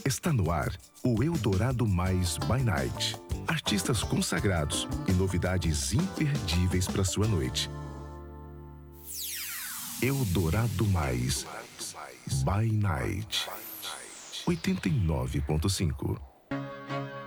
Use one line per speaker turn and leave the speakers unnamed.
Está no ar o Eldorado Mais by Night. Artistas consagrados e novidades imperdíveis para sua noite. Eldorado Mais by Night. 89.5.